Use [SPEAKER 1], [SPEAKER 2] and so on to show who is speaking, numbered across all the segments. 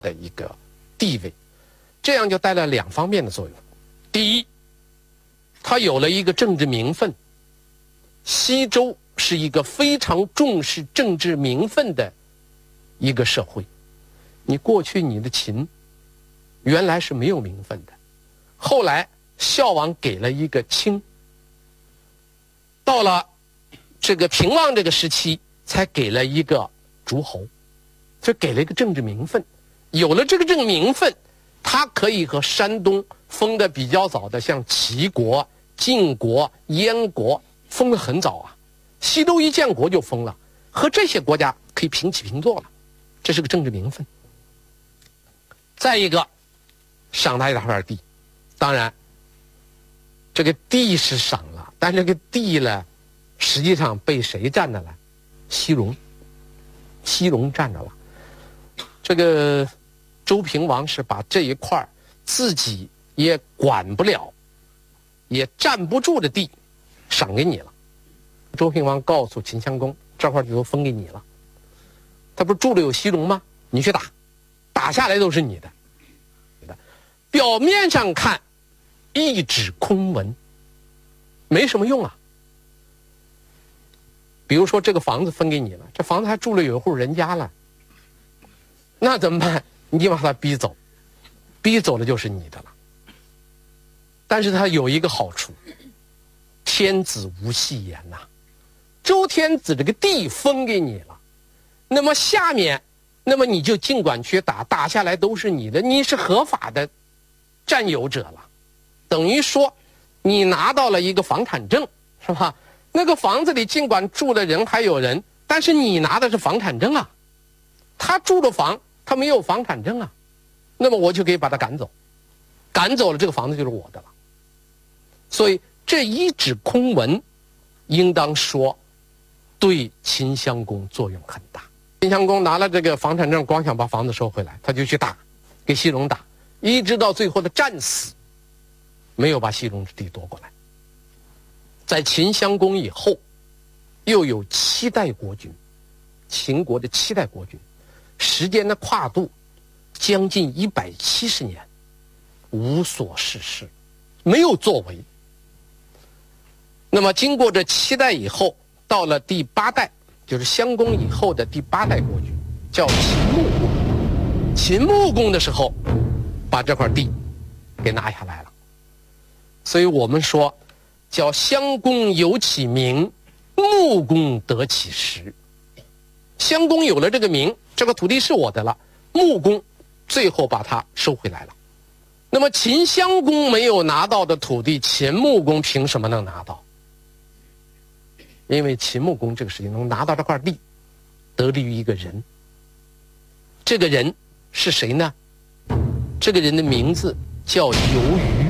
[SPEAKER 1] 的一个地位，这样就带来两方面的作用。第一，他有了一个政治名分。西周是一个非常重视政治名分的一个社会。你过去你的秦原来是没有名分的，后来孝王给了一个卿，到了这个平王这个时期才给了一个诸侯，就给了一个政治名分。有了这个政治名分，他可以和山东封的比较早的像齐国、晋国、燕国封得很早啊，西周一建国就封了，和这些国家可以平起平坐了，这是个政治名分。再一个，赏他一大块地，当然这个地是赏了，但这个地呢，实际上被谁占着了？西戎，西戎占着了。这个周平王是把这一块自己也管不了，也站不住的地赏给你了。周平王告诉秦襄公，这块就都分给你了。他不是住了有西戎吗？你去打，打下来都是你的。表面上看一纸空文，没什么用啊。比如说这个房子分给你了，这房子还住了有一户人家了，那怎么办？你把他逼走，逼走了就是你的了。但是他有一个好处，天子无戏言呐。周天子这个地分给你了，那么下面，那么你就尽管去打，打下来都是你的，你是合法的占有者了，等于说你拿到了一个房产证，是吧？那个房子里尽管住的人还有人，但是你拿的是房产证啊。他住的房，他没有房产证啊，那么我就可以把他赶走，赶走了这个房子就是我的了。所以这一纸空文，应当说对秦襄公作用很大。秦襄公拿了这个房产证，光想把房子收回来，他就去打，给西戎打，一直到最后的战死，没有把西戎之地夺过来。在秦襄公以后，又有7代国君，秦国的7代国君，时间的跨度将近170年，无所事事，没有作为。那么经过这7代以后，到了第8代，就是襄公以后的第8代国君，叫秦穆公。秦穆公的时候，把这块地给拿下来了。所以我们说，叫襄公有其名，穆公得其实。襄公有了这个名，这个土地是我的了，穆公最后把它收回来了。那么秦襄公没有拿到的土地，秦穆公凭什么能拿到？因为秦穆公这个事情能拿到这块地，得力于一个人。这个人是谁呢？这个人的名字叫游鱼，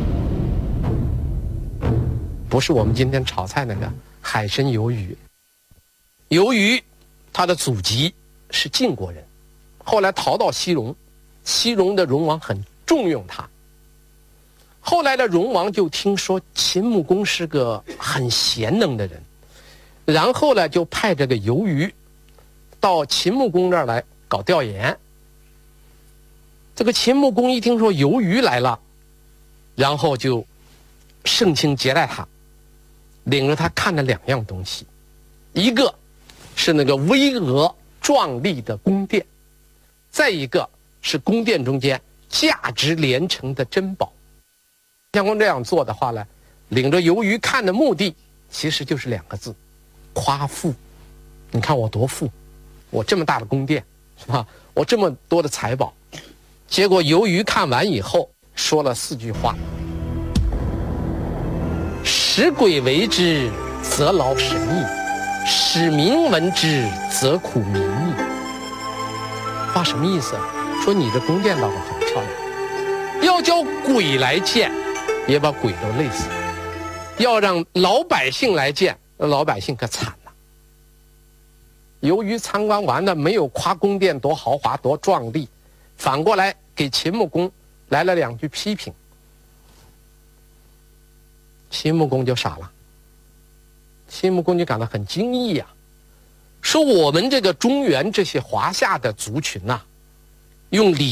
[SPEAKER 1] 不是我们今天炒菜那个海参鱿鱼。游鱼他的祖籍是晋国人，后来逃到西戎，西戎的戎王很重用他。后来的戎王就听说秦穆公是个很贤能的人，然后呢就派这个游鱼到秦穆公那儿来搞调研。这个秦穆公一听说游鱼来了，然后就盛情接待他，领着他看了2样东西，一个是那个巍峨壮丽的宫殿，再一个是宫殿中间价值连城的珍宝。襄公这样做的话呢，领着游鱼看的目的其实就是2个字：夸富。你看我多富，我这么大的宫殿，是吧？我这么多的财宝。结果游鱼看完以后说了4句话：使鬼为之，则劳神矣；使民闻之，则苦民矣。话什么意思？说你这宫殿倒是很漂亮，要叫鬼来见，也把鬼都累死了；要让老百姓来见，老百姓可惨了。由于参观完了，没有夸宫殿多豪华多壮丽，反过来给秦穆公来了2句批评。秦穆公就傻了，秦穆公就感到很惊异呀，说我们这个中原这些华夏的族群呐， 用礼